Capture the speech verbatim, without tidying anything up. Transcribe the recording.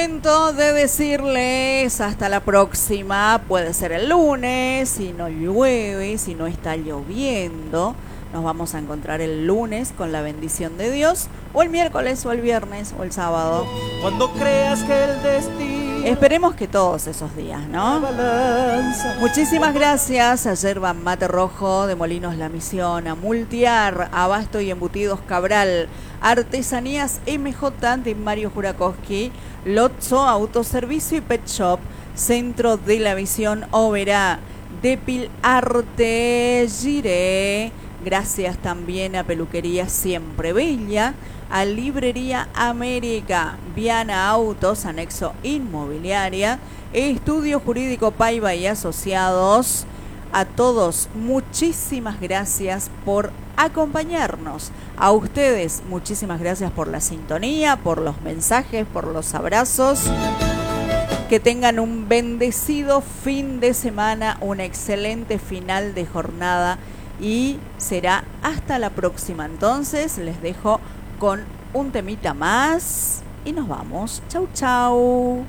Momento de decirles hasta la próxima. Puede ser el lunes, si no llueve, si no está lloviendo. Nos vamos a encontrar el lunes con la bendición de Dios, o el miércoles, o el viernes, o el sábado. Cuando creas que el destino... Esperemos que todos esos días, ¿no? Muchísimas gracias a Yerba Mate Rojo de Molinos La Misión, a Multiar, Abasto y Embutidos Cabral, Artesanías M J de Mario Jurakowski, Lotso Autoservicio y Pet Shop, Centro de la Visión Oberá, Depil Arte Giré. Gracias también a Peluquería Siempre Bella, a Librería América, Viana Autos, Anexo Inmobiliaria, Estudio Jurídico Paiva y Asociados. A todos, muchísimas gracias por acompañarnos. A ustedes, muchísimas gracias por la sintonía, por los mensajes, por los abrazos. Que tengan un bendecido fin de semana, un excelente final de jornada. Y será hasta la próxima. Entonces les dejo con un temita más y nos vamos. Chau, chau.